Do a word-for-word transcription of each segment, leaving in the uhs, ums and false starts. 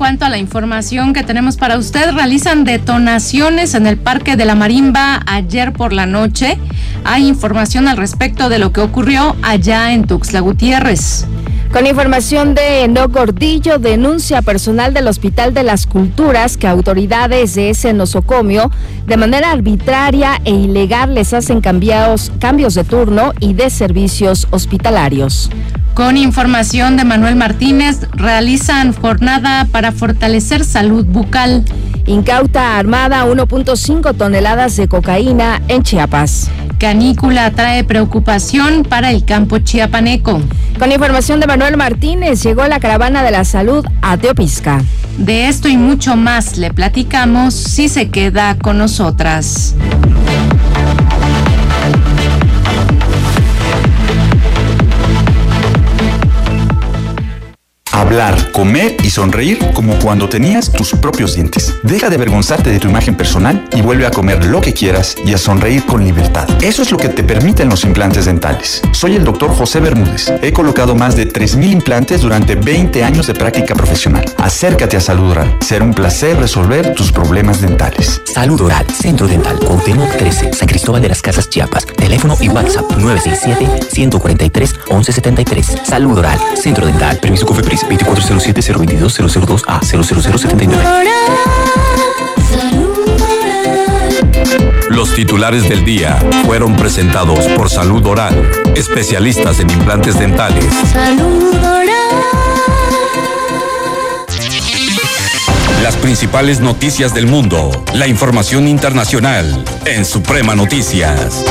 cuanto a la información que tenemos para usted, realizan detonaciones en el Parque de la Marimba ayer por la noche. Hay información al respecto de lo que ocurrió allá en Tuxtla Gutiérrez. Con información de Enoc Gordillo, denuncia personal del Hospital de las Culturas que autoridades de ese nosocomio de manera arbitraria e ilegal les hacen cambios, cambios de turno y de servicios hospitalarios. Con información de Manuel Martínez, realizan jornada para fortalecer salud bucal. Incauta armada uno punto cinco toneladas de cocaína en Chiapas. Canícula trae preocupación para el campo chiapaneco. Con información de Manuel Martínez, llegó la caravana de la salud a Teopisca. De esto y mucho más le platicamos si se queda con nosotras. Hablar, comer y sonreír como cuando tenías tus propios dientes. Deja de avergonzarte de tu imagen personal y vuelve a comer lo que quieras y a sonreír con libertad. Eso es lo que te permiten los implantes dentales. Soy el doctor José Bermúdez. He colocado más de tres mil implantes durante veinte años de práctica profesional. Acércate a Salud Oral. Será un placer resolver tus problemas dentales. Salud Oral, Centro Dental, Cuauhtémoc trece, San Cristóbal de las Casas, Chiapas. Teléfono y WhatsApp nueve seis siete, uno cuatro tres, once setenta y tres. Salud Oral, Centro Dental. Permiso COFEPRIS veinticuatro cero siete cero veintidós cero cero dos A cero cero cero setenta y nueve. Los titulares del día fueron presentados por Salud Oral, especialistas en implantes dentales. Salud Oral. Las principales noticias del mundo, la información internacional en Suprema Noticias.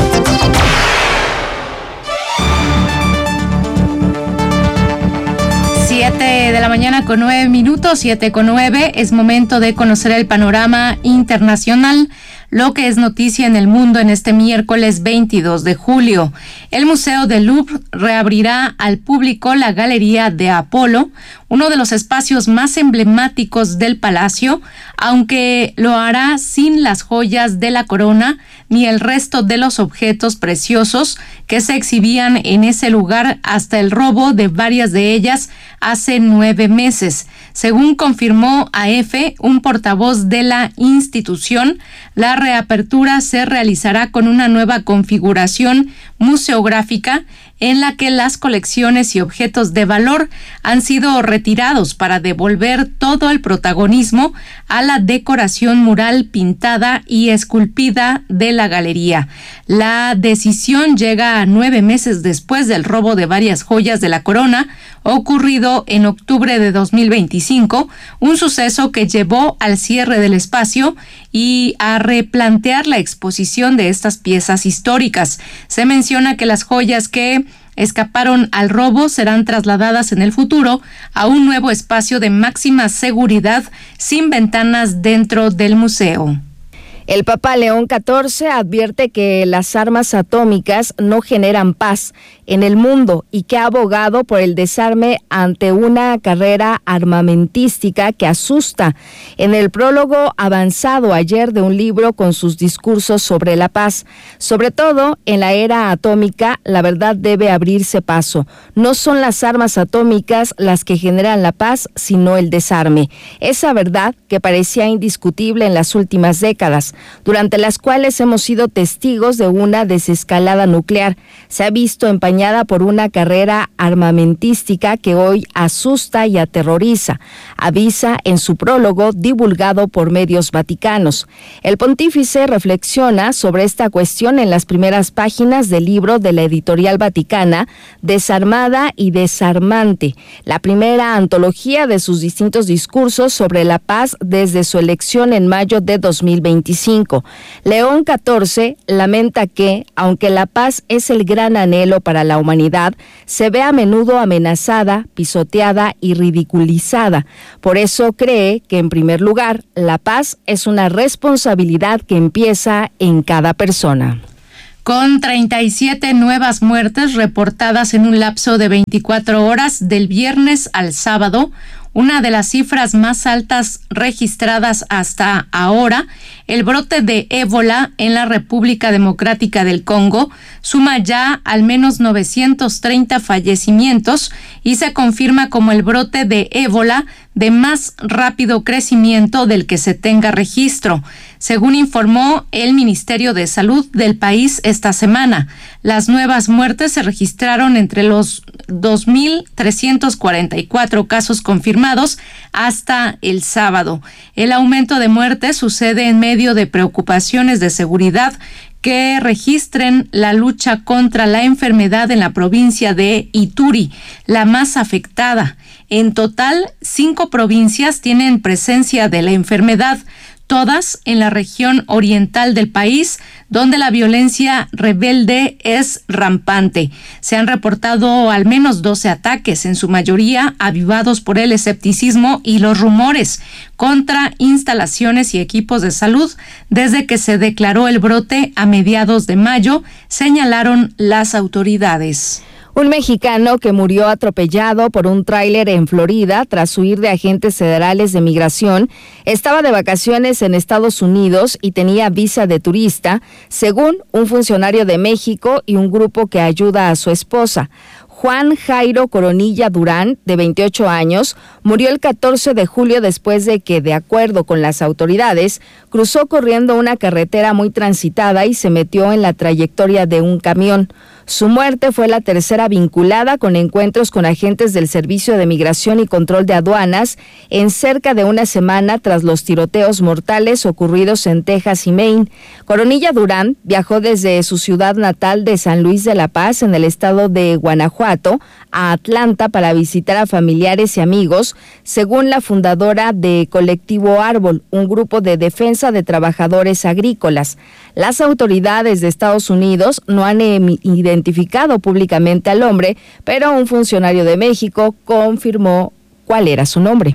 siete de la mañana con nueve minutos, siete con nueve, es momento de conocer el panorama internacional, lo que es noticia en el mundo en este miércoles veintidós de julio. El Museo del Louvre reabrirá al público la Galería de Apolo, uno de los espacios más emblemáticos del palacio, aunque lo hará sin las joyas de la corona ni el resto de los objetos preciosos que se exhibían en ese lugar hasta el robo de varias de ellas hace nueve meses. Según confirmó A F, un portavoz de la institución, la reapertura se realizará con una nueva configuración museográfica en la que las colecciones y objetos de valor han sido retirados para devolver todo el protagonismo a la decoración mural pintada y esculpida de la galería. La decisión llega nueve meses después del robo de varias joyas de la corona, ocurrido en octubre de dos mil veinticinco, un suceso que llevó al cierre del espacio y a replantear la exposición de estas piezas históricas. Se menciona que las joyas que escaparon al robo serán trasladadas en el futuro a un nuevo espacio de máxima seguridad sin ventanas dentro del museo. El Papa León catorce advierte que las armas atómicas no generan paz en el mundo y que ha abogado por el desarme ante una carrera armamentística que asusta. En el prólogo avanzado ayer de un libro con sus discursos sobre la paz, sobre todo en la era atómica, la verdad debe abrirse paso. No son las armas atómicas las que generan la paz, sino el desarme. Esa verdad que parecía indiscutible en las últimas décadas, durante las cuales hemos sido testigos de una desescalada nuclear, se ha visto empañada por una carrera armamentística que hoy asusta y aterroriza, avisa en su prólogo divulgado por medios vaticanos. El pontífice reflexiona sobre esta cuestión en las primeras páginas del libro de la editorial vaticana, Desarmada y Desarmante, la primera antología de sus distintos discursos sobre la paz desde su elección en mayo de dos mil veinticinco. León catorce lamenta que, aunque la paz es el gran anhelo para la humanidad, se ve a menudo amenazada, pisoteada y ridiculizada. Por eso cree que, en primer lugar, la paz es una responsabilidad que empieza en cada persona. Con treinta y siete nuevas muertes reportadas en un lapso de veinticuatro horas del viernes al sábado, una de las cifras más altas registradas hasta ahora, el brote de ébola en la República Democrática del Congo suma ya al menos novecientos treinta fallecimientos y se confirma como el brote de ébola de más rápido crecimiento del que se tenga registro, según informó el Ministerio de Salud del país esta semana. Las nuevas muertes se registraron entre los dos mil trescientos cuarenta y cuatro casos confirmados hasta el sábado. El aumento de muertes sucede en medio de preocupaciones de seguridad que registren la lucha contra la enfermedad en la provincia de Ituri, la más afectada. En total, cinco provincias tienen presencia de la enfermedad, todas en la región oriental del país, donde la violencia rebelde es rampante. Se han reportado al menos doce ataques, en su mayoría avivados por el escepticismo y los rumores contra instalaciones y equipos de salud desde que se declaró el brote a mediados de mayo, señalaron las autoridades. Un mexicano que murió atropellado por un tráiler en Florida tras huir de agentes federales de migración estaba de vacaciones en Estados Unidos y tenía visa de turista, según un funcionario de México y un grupo que ayuda a su esposa. Juan Jairo Coronilla Durán, de veintiocho años, murió el catorce de julio después de que, de acuerdo con las autoridades, cruzó corriendo una carretera muy transitada y se metió en la trayectoria de un camión. Su muerte fue la tercera vinculada con encuentros con agentes del Servicio de Migración y Control de Aduanas en cerca de una semana tras los tiroteos mortales ocurridos en Texas y Maine. Coronilla Durán viajó desde su ciudad natal de San Luis de la Paz, en el estado de Guanajuato, a Atlanta para visitar a familiares y amigos, según la fundadora de Colectivo Árbol, un grupo de defensa de trabajadores agrícolas. Las autoridades de Estados Unidos no han identificado públicamente al hombre, pero un funcionario de México confirmó cuál era su nombre.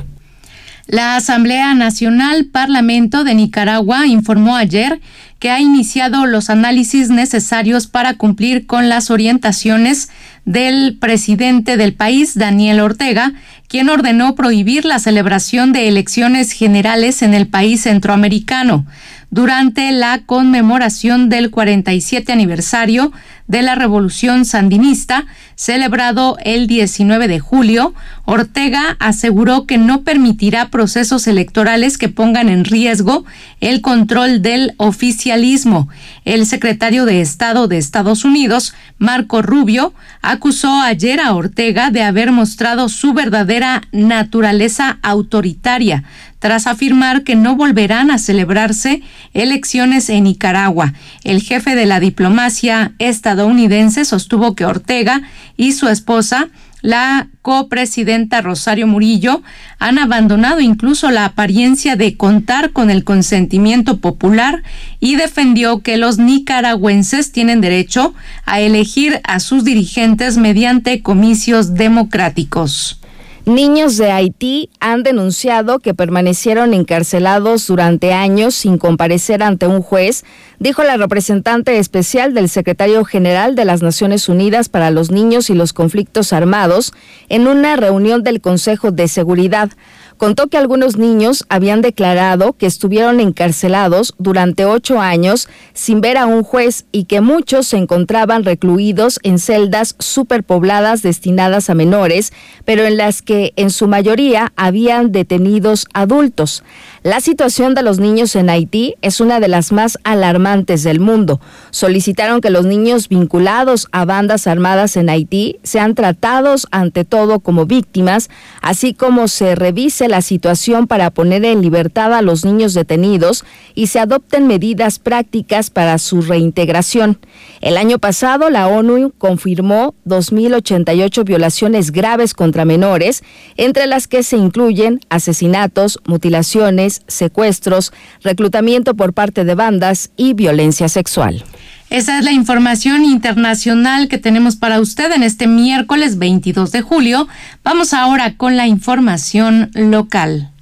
La Asamblea Nacional Parlamento de Nicaragua informó ayer que ha iniciado los análisis necesarios para cumplir con las orientaciones del presidente del país, Daniel Ortega, quien ordenó prohibir la celebración de elecciones generales en el país centroamericano durante la conmemoración del cuarenta y siete aniversario de la Revolución Sandinista, celebrado el diecinueve de julio. Ortega aseguró que no permitirá procesos electorales que pongan en riesgo el control del oficialismo. El secretario de Estado de Estados Unidos, Marco Rubio, acusó ayer a Ortega de haber mostrado su verdadera naturaleza autoritaria, tras afirmar que no volverán a celebrarse elecciones en Nicaragua. El jefe de la diplomacia estadounidense sostuvo que Ortega y su esposa, la copresidenta Rosario Murillo, han abandonado incluso la apariencia de contar con el consentimiento popular y defendió que los nicaragüenses tienen derecho a elegir a sus dirigentes mediante comicios democráticos. Niños de Haití han denunciado que permanecieron encarcelados durante años sin comparecer ante un juez, dijo la representante especial del secretario general de las Naciones Unidas para los Niños y los Conflictos Armados en una reunión del Consejo de Seguridad. Contó que algunos niños habían declarado que estuvieron encarcelados durante ocho años sin ver a un juez y que muchos se encontraban recluidos en celdas superpobladas destinadas a menores, pero en las que en su mayoría habían detenidos adultos. La situación de los niños en Haití es una de las más alarmantes del mundo. Solicitaron que los niños vinculados a bandas armadas en Haití sean tratados ante todo como víctimas, así como se revise la situación para poner en libertad a los niños detenidos y se adopten medidas prácticas para su reintegración. El año pasado, la ONU confirmó dos mil ochenta y ocho violaciones graves contra menores, entre las que se incluyen asesinatos, mutilaciones, secuestros, reclutamiento por parte de bandas y violencia sexual. Esa es la información internacional que tenemos para usted en este miércoles veintidós de julio. Vamos ahora con la información local.